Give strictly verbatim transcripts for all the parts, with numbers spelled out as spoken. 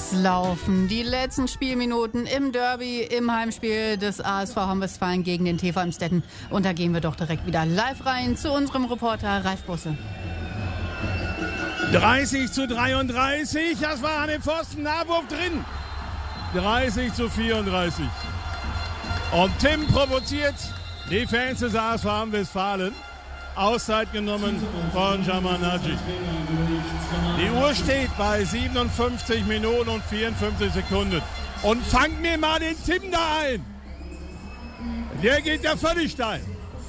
Es laufen die letzten Spielminuten im Derby, im Heimspiel des A S V Hamm-Westfalen gegen den T V Emstetten. Und da gehen wir doch direkt wieder live rein zu unserem Reporter Ralf Busse. dreißig zu dreiunddreißig, das war an dem Pfosten, Nachwurf drin. dreißig zu vierunddreißig. Und Tim provoziert die Fans des A S V Hamm-Westfalen. Auszeit genommen von Jamal Naji. Die Uhr steht bei siebenundfünfzig Minuten und vierundfünfzig Sekunden. Und fangt mir mal den Tim da ein. Der geht ja völlig steil.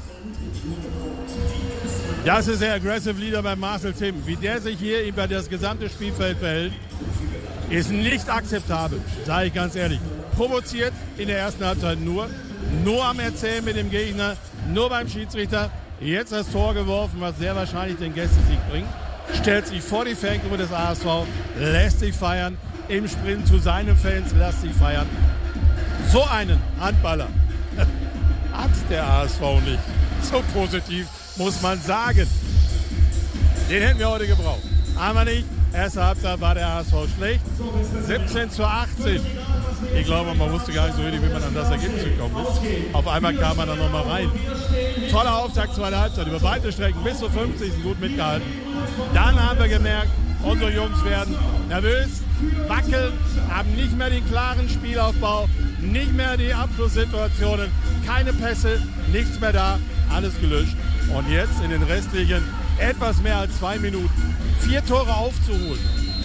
Das ist der Aggressive Leader bei Marcel Tim. Wie der sich hier über das gesamte Spielfeld verhält, ist nicht akzeptabel, sage ich ganz ehrlich. Provoziert in der ersten Halbzeit nur, nur am Erzählen mit dem Gegner, nur beim Schiedsrichter. Jetzt das Tor geworfen, was sehr wahrscheinlich den Gästesieg bringt. Stellt sich vor die Fangruppe des A S V, lässt sich feiern. Im Sprint zu seinen Fans, lässt sich feiern. So einen Handballer hat der A S V nicht. So positiv muss man sagen. Den hätten wir heute gebraucht. Aber nicht. Erste Halbzeit war der A S V schlecht. siebzehn zu achtzehn. Ich glaube, man wusste gar nicht so richtig, wie man an das Ergebnis gekommen ist. Auf einmal kam man dann nochmal rein. Toller Auftakt, zweite Halbzeit. Über weite Strecken bis zu fünfzig sind gut mitgehalten. Dann haben wir gemerkt, unsere Jungs werden nervös, wackeln, haben nicht mehr den klaren Spielaufbau, nicht mehr die Abschlusssituationen, keine Pässe, nichts mehr da, alles gelöscht. Und jetzt in den restlichen etwas mehr als zwei Minuten vier Tore aufzuholen.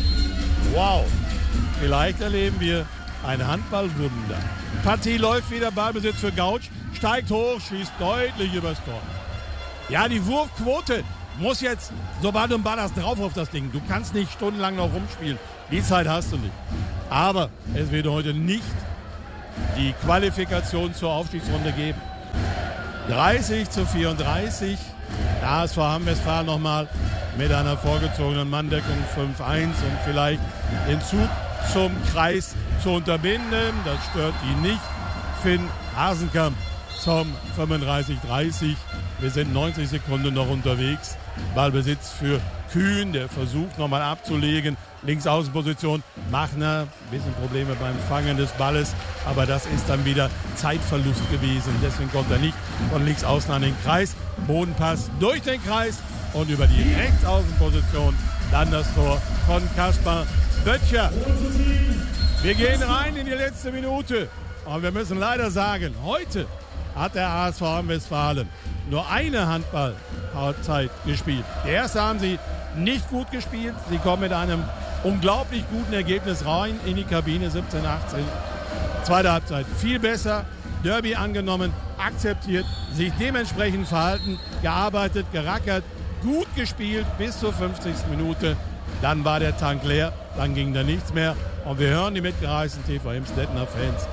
Wow, vielleicht erleben wir ein Handballwunder. Partie läuft wieder, Ballbesitz für Gautsch, steigt hoch, schießt deutlich übers Tor. Ja, die Wurfquote muss jetzt, sobald du einen Ball hast, drauf auf das Ding. Du kannst nicht stundenlang noch rumspielen. Die Zeit hast du nicht. Aber es wird heute nicht die Qualifikation zur Aufstiegsrunde geben. dreißig zu vierunddreißig. Der A S V Hamm-Westfalen nochmal mit einer vorgezogenen Manndeckung fünf eins und vielleicht den Zug zum Kreis zu unterbinden. Das stört ihn nicht. Finn Hasenkamp zum fünfunddreißig dreißig. Wir sind neunzig Sekunden noch unterwegs. Ballbesitz für Kühn, der versucht nochmal abzulegen. Linksaußenposition, Machner, ein bisschen Probleme beim Fangen des Balles, aber das ist dann wieder Zeitverlust gewesen. Deswegen kommt er nicht von links außen an den Kreis. Bodenpass durch den Kreis und über die Rechtsaußenposition dann das Tor von Kaspar Böttcher. Wir gehen rein in die letzte Minute und wir müssen leider sagen, heute hat der A S V Hamm-Westfalen nur eine Handball-Halbzeit gespielt. Die erste haben sie nicht gut gespielt. Sie kommen mit einem unglaublich guten Ergebnis rein in die Kabine, siebzehn achtzehn. Zweite Halbzeit viel besser, Derby angenommen, akzeptiert, sich dementsprechend verhalten, gearbeitet, gerackert, gut gespielt bis zur fünfzigsten Minute. Dann war der Tank leer, dann ging da nichts mehr. Und wir hören die mitgereisten T V Emstettener Fans,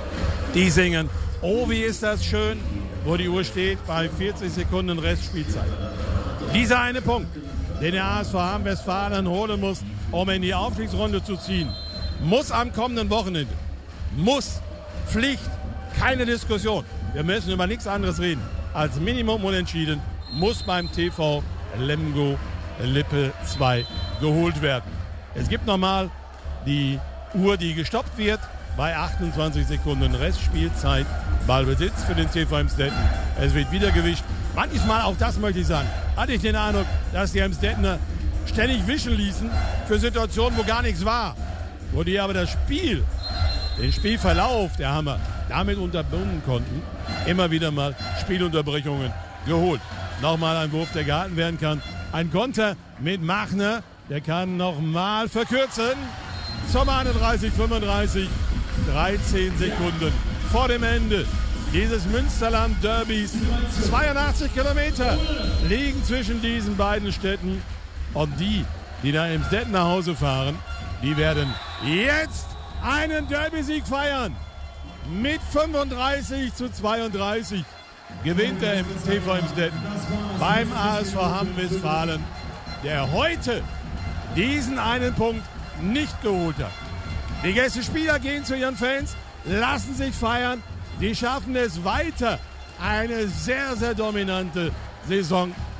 die singen, oh wie ist das schön, wo die Uhr steht bei vierzig Sekunden Restspielzeit. Dieser eine Punkt, den der A S V Hamm-Westfalen holen muss, um in die Aufstiegsrunde zu ziehen, muss am kommenden Wochenende, muss, Pflicht, keine Diskussion. Wir müssen über nichts anderes reden als Minimum unentschieden, muss beim T V Lemgo Lippe zwei geholt werden. Es gibt nochmal die Uhr, die gestoppt wird, bei achtundzwanzig Sekunden Restspielzeit. Ballbesitz für den T V Emstetten. Es wird wieder gewischt. Manchmal, auch das möchte ich sagen, hatte ich den Eindruck, dass die Emstettener ständig wischen ließen für Situationen, wo gar nichts war. Wo die aber das Spiel, den Spielverlauf der Hammer damit unterbinden konnten. Immer wieder mal Spielunterbrechungen geholt. Nochmal ein Wurf, der gehalten werden kann. Ein Konter mit Machner, der kann nochmal verkürzen. Zum einunddreißig fünfunddreißig, dreizehn Sekunden vor dem Ende dieses Münsterland-Derbys. zweiundachtzig Kilometer liegen zwischen diesen beiden Städten. Und die, die da im Emstetten nach Hause fahren, die werden jetzt einen Derby-Sieg feiern. Mit fünfunddreißig zu zweiunddreißig gewinnt der T V Emstetten beim A S V Hamm-Westfalen, der heute diesen einen Punkt nicht geholt hat. Die Gästespieler gehen zu ihren Fans, lassen sich feiern. Die schaffen es weiter, eine sehr, sehr dominante Saison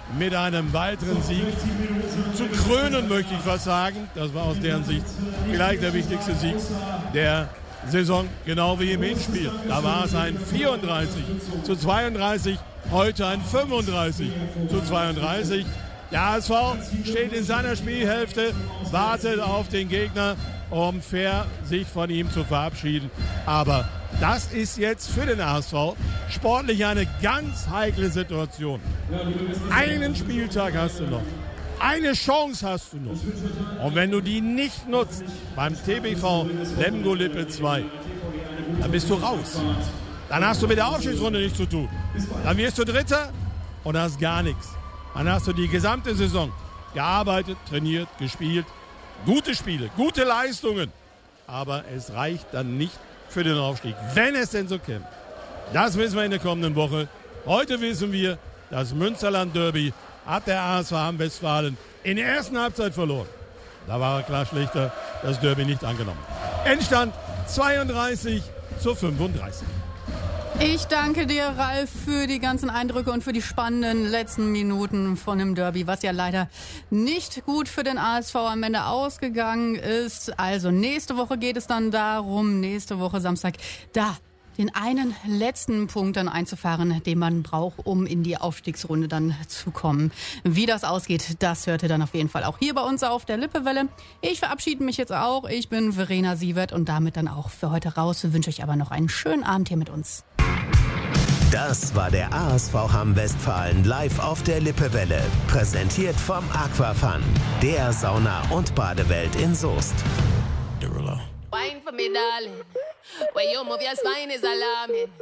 mit einem weiteren Sieg zu krönen, möchte ich fast sagen. Das war aus deren Sicht vielleicht der wichtigste Sieg der Saison, genau wie im Hinspiel. Da war es ein vierunddreißig zu zweiunddreißig, heute ein fünfunddreißig zu zweiunddreißig. Der A S V steht in seiner Spielhälfte, wartet auf den Gegner, um fair sich von ihm zu verabschieden. Aber das ist jetzt für den A S V sportlich eine ganz heikle Situation. Einen Spieltag hast du noch. Eine Chance hast du noch. Und wenn du die nicht nutzt beim T B V Lemgo-Lippe zwei, dann bist du raus. Dann hast du mit der Aufstiegsrunde nichts zu tun. Dann wirst du Dritter und hast gar nichts. Dann hast du die gesamte Saison gearbeitet, trainiert, gespielt. Gute Spiele, gute Leistungen. Aber es reicht dann nicht für den Aufstieg, wenn es denn so käme. Das wissen wir in der kommenden Woche. Heute wissen wir, das Münsterland-Derby hat der A S V Hamm-Westfalen in der ersten Halbzeit verloren. Da war er klar schlechter, das Derby nicht angenommen. Endstand zweiunddreißig zu fünfunddreißig. Ich danke dir, Ralf, für die ganzen Eindrücke und für die spannenden letzten Minuten von dem Derby, was ja leider nicht gut für den A S V am Ende ausgegangen ist. Also nächste Woche geht es dann darum, nächste Woche Samstag, da den einen letzten Punkt dann einzufahren, den man braucht, um in die Aufstiegsrunde dann zu kommen. Wie das ausgeht, das hört ihr dann auf jeden Fall auch hier bei uns auf der Lippewelle. Ich verabschiede mich jetzt auch. Ich bin Verena Sievert und damit dann auch für heute raus. Wünsche euch aber noch einen schönen Abend hier mit uns. Das war der A S V Hamm-Westfalen live auf der Lippewelle. Präsentiert vom Aquafun, der Sauna- und Badewelt in Soest. Wine for me, darling. When you move your spine is alarming.